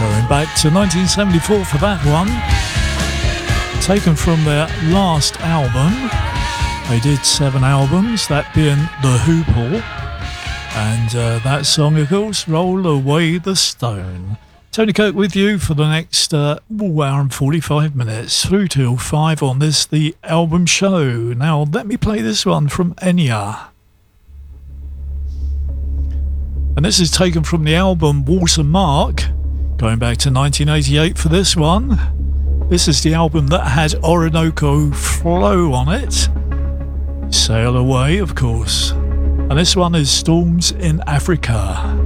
Going back to 1974 for that one. Taken from their last album. They did 7 albums, that being The Hoople. And that song, of course, Roll Away the Stone. Tony Kirk with you for the next hour and 45 minutes, through till 5 on this, the album show. Now, let me play this one from Enya. And this is taken from the album Watermark, going back to 1988 for this one. This is the album that had Orinoco Flow on it. Sail Away, of course. And this one is Storms in Africa.